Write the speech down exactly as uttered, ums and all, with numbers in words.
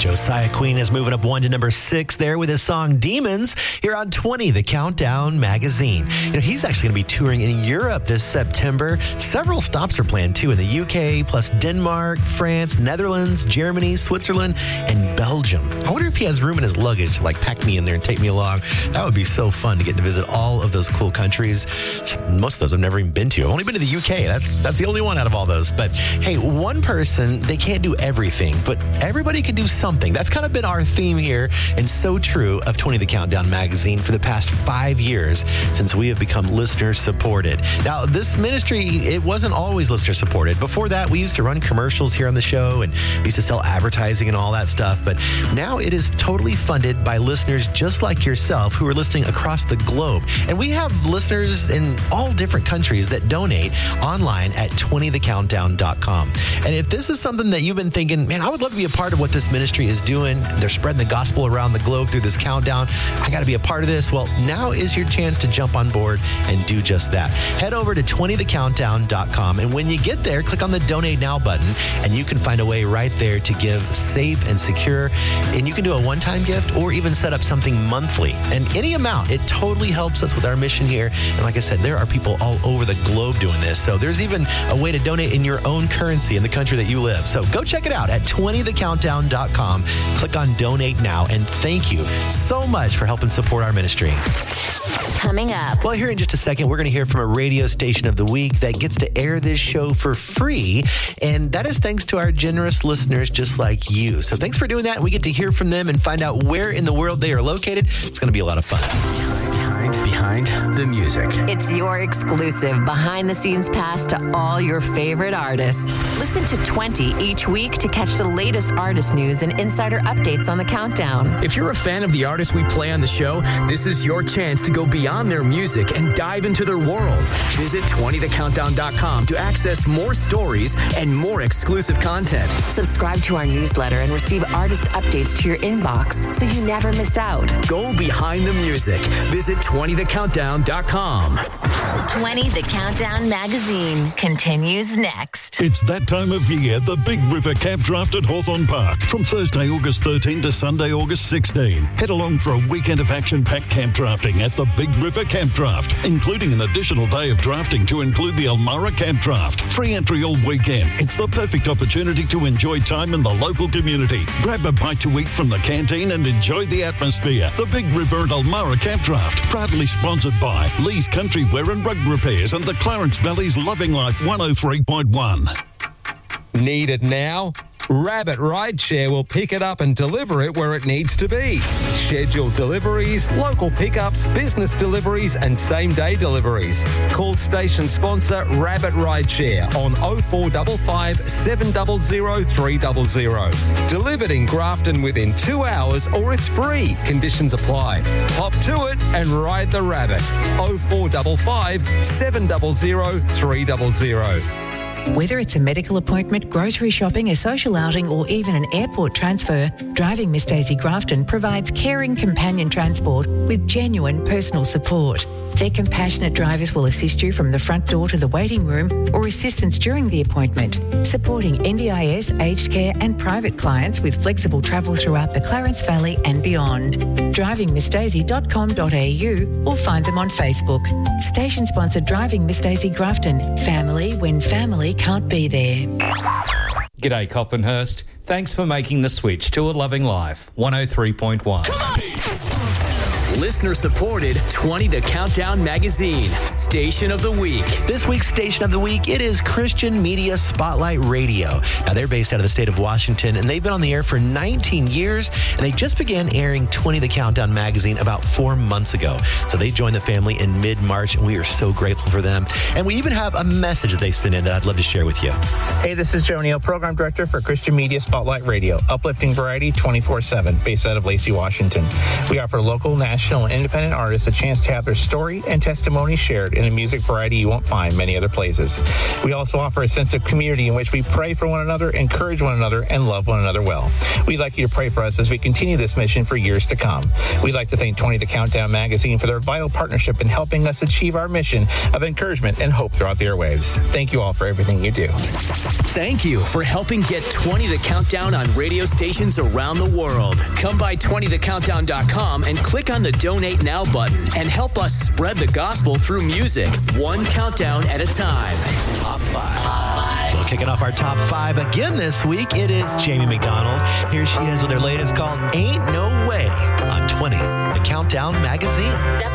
Josiah Queen is moving up one to number six there with his song Demons here on twenty, the Countdown Magazine. You know, he's actually going to be touring in Europe this September. Several stops are planned too in the U K, plus Denmark, France, Netherlands, Germany, Switzerland, and Belgium. I wonder if he has room in his luggage to like pack me in there and take me along. That would be so fun to get to visit all of those cool countries. Most of those I've never even been to. I've only been to the U K. That's that's the only one out of all those. But hey, one person, they can't do everything, but everybody can do something. That's kind of been our theme here, and so true of twenty the Countdown Magazine for the past five years since we have become listener supported. Now, this ministry, it wasn't always listener supported. Before that, we used to run commercials here on the show, and we used to sell advertising and all that stuff. But now it is totally funded by listeners just like yourself who are listening across the globe. And we have listeners in all different countries that donate online at twenty the countdown dot com. And if this is something that you've been thinking, man, I would love to be a part of what this ministry is doing. They're spreading the gospel around the globe through this countdown. I got to be a part of this. Well, now is your chance to jump on board and do just that. Head over to twenty the countdown dot com, and when you get there, click on the Donate Now button, and you can find a way right there to give safe and secure. And you can do a one-time gift or even set up something monthly. And any amount, it totally helps us with our mission here. And like I said, there are people all over the globe doing this. So there's even a way to donate in your own currency in the country that you live. So go check it out at twenty the countdown dot com. Click on Donate Now, and thank you so much for helping support our ministry. Coming up. Well, here in just a second, we're going to hear from a radio station of the week that gets to air this show for free, and that is thanks to our generous listeners just like you. So thanks for doing that. We get to hear from them and find out where in the world they are located. It's going to be a lot of fun. Behind, behind the music. It's your exclusive behind-the-scenes pass to all your favorite artists. Listen to twenty each week to catch the latest artist news and insider updates on the countdown. If you're a fan of the artists we play on the show, this is your chance to go beyond their music and dive into their world. Visit twenty the countdown dot com to access more stories and more exclusive content. Subscribe to our newsletter and receive artist updates to your inbox so you never miss out. Go behind the music. Visit twenty the countdown dot com. twenty the Countdown Magazine continues next. It's that time of year, the Big River Camp Draft at Hawthorne Park. From Thursday, August thirteenth to Sunday, August sixteenth. Head along for a weekend of action-packed camp drafting at the Big River Camp Draft, including an additional day of drafting to include the Elmara Camp Draft. Free entry all weekend. It's the perfect opportunity to enjoy time in the local community. Grab a bite to eat from the canteen and enjoy the atmosphere. The Big River at Elmara Camp Draft, proudly sponsored by Lee's Country Wear and Rug Repairs and the Clarence Valley's Loving Life one oh three point one. Need it now? Rabbit Rideshare will pick it up and deliver it where it needs to be. Scheduled deliveries, local pickups, business deliveries, and same-day deliveries. Call station sponsor Rabbit Rideshare on oh four five five, seven zero zero, three zero zero. Delivered in Grafton within two hours or it's free. Conditions apply. Hop to it and ride the rabbit. oh four five five, seven zero zero, three zero zero. Whether it's a medical appointment, grocery shopping, a social outing, or even an airport transfer, Driving Miss Daisy Grafton provides caring companion transport with genuine personal support. Their compassionate drivers will assist you from the front door to the waiting room or assistance during the appointment, supporting N D I S, aged care and private clients with flexible travel throughout the Clarence Valley and beyond. driving miss daisy dot com dot a u or find them on Facebook. Station sponsored Driving Miss Daisy Grafton. Family when family can't be there. G'day Coppenhurst. Thanks for making the switch to a loving life. one oh three point one. Listener supported twenty the Countdown Magazine, Station of the Week. This week's Station of the Week, it is Christian Media Spotlight Radio. Now, they're based out of the state of Washington, and they've been on the air for nineteen years, and they just began airing twenty the Countdown Magazine about four months ago. So they joined the family in mid-March, and we are so grateful for them. And we even have a message that they sent in that I'd love to share with you. Hey, this is Joe Neal, Program Director for Christian Media Spotlight Radio, uplifting variety twenty-four seven, based out of Lacey, Washington. We offer local, national, national and independent artists a chance to have their story and testimony shared in a music variety you won't find many other places. We also offer a sense of community in which we pray for one another, encourage one another, and love one another well. We'd like you to pray for us as we continue this mission for years to come. We'd like to thank twenty The Countdown magazine for their vital partnership in helping us achieve our mission of encouragement and hope throughout the airwaves. Thank you all for everything you do. Thank you for helping get twenty The Countdown on radio stations around the world. Come by twenty the countdown dot com and click on the Donate Now button and help us spread the gospel through music, one countdown at a time. Top five. Top five. Well, kicking off our top five again this week, it is Jamie McDonald. Here she is with her latest called Ain't No Way on twenty The Countdown magazine.